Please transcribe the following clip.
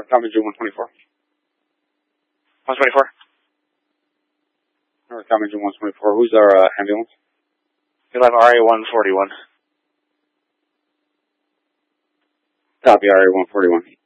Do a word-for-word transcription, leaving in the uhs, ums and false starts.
North Avenue one twenty-four. one twenty-four? North Avenue one twenty-four. Who's our uh, ambulance? You'll have R A one forty-one. Copy, R A one forty-one.